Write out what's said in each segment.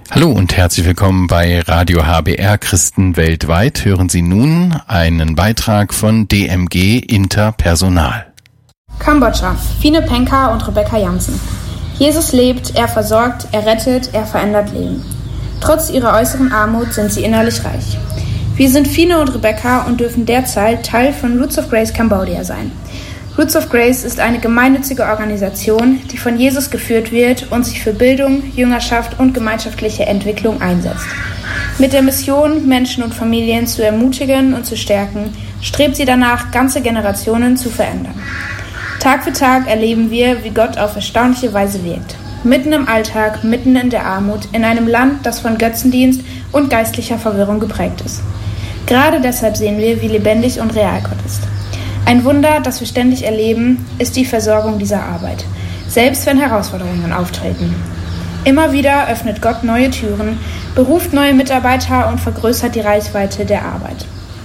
Hallo und herzlich willkommen bei Radio HBR Christen weltweit. Hören Sie nun einen Beitrag von DMG Interpersonal. Kambodscha, Fine Penka und Rebecca Jansen. Jesus lebt, er versorgt, er rettet, er verändert Leben. Trotz ihrer äußeren Armut sind sie innerlich reich. Wir sind Fine und Rebecca und dürfen derzeit Teil von Roots of Grace Cambodia sein. Roots of Grace ist eine gemeinnützige Organisation, die von Jesus geführt wird und sich für Bildung, Jüngerschaft und gemeinschaftliche Entwicklung einsetzt. Mit der Mission, Menschen und Familien zu ermutigen und zu stärken, strebt sie danach, ganze Generationen zu verändern. Tag für Tag erleben wir, wie Gott auf erstaunliche Weise wirkt. Mitten im Alltag, mitten in der Armut, in einem Land, das von Götzendienst und geistlicher Verwirrung geprägt ist. Gerade deshalb sehen wir, wie lebendig und real Gott ist. Ein Wunder, das wir ständig erleben, ist die Versorgung dieser Arbeit, selbst wenn Herausforderungen auftreten. Immer wieder öffnet Gott neue Türen, beruft neue Mitarbeiter und vergrößert die Reichweite der Arbeit.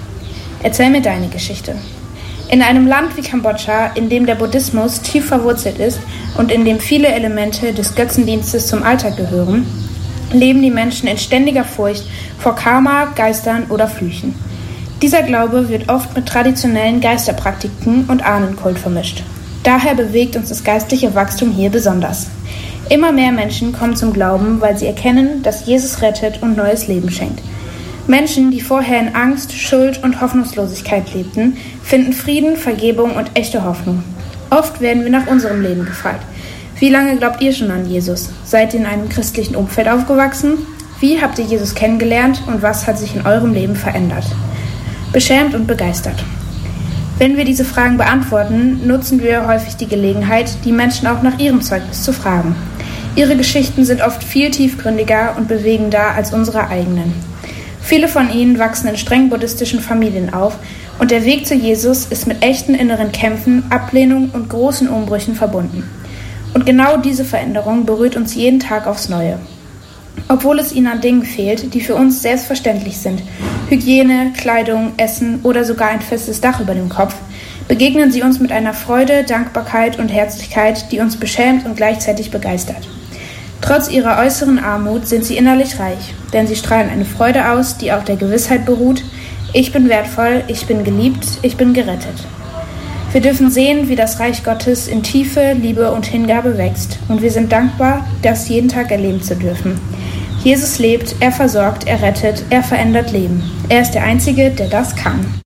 Erzähl mir deine Geschichte. In einem Land wie Kambodscha, in dem der Buddhismus tief verwurzelt ist und in dem viele Elemente des Götzendienstes zum Alltag gehören, leben die Menschen in ständiger Furcht vor Karma, Geistern oder Flüchen. Dieser Glaube wird oft mit traditionellen Geisterpraktiken und Ahnenkult vermischt. Daher bewegt uns das geistliche Wachstum hier besonders. Immer mehr Menschen kommen zum Glauben, weil sie erkennen, dass Jesus rettet und neues Leben schenkt. Menschen, die vorher in Angst, Schuld und Hoffnungslosigkeit lebten, finden Frieden, Vergebung und echte Hoffnung. Oft werden wir nach unserem Leben gefragt. Wie lange glaubt ihr schon an Jesus? Seid ihr in einem christlichen Umfeld aufgewachsen? Wie habt ihr Jesus kennengelernt und was hat sich in eurem Leben verändert? Beschämt und begeistert. Wenn wir diese Fragen beantworten, nutzen wir häufig die Gelegenheit, die Menschen auch nach ihrem Zeugnis zu fragen. Ihre Geschichten sind oft viel tiefgründiger und bewegender als unsere eigenen. Viele von ihnen wachsen in streng buddhistischen Familien auf und der Weg zu Jesus ist mit echten inneren Kämpfen, Ablehnung und großen Umbrüchen verbunden. Und genau diese Veränderung berührt uns jeden Tag aufs Neue. Obwohl es ihnen an Dingen fehlt, die für uns selbstverständlich sind, Hygiene, Kleidung, Essen oder sogar ein festes Dach über dem Kopf, begegnen sie uns mit einer Freude, Dankbarkeit und Herzlichkeit, die uns beschämt und gleichzeitig begeistert. Trotz ihrer äußeren Armut sind sie innerlich reich, denn sie strahlen eine Freude aus, die auf der Gewissheit beruht: Ich bin wertvoll, ich bin geliebt, ich bin gerettet. Wir dürfen sehen, wie das Reich Gottes in Tiefe, Liebe und Hingabe wächst, und wir sind dankbar, das jeden Tag erleben zu dürfen. Jesus lebt, er versorgt, er rettet, er verändert Leben. Er ist der Einzige, der das kann.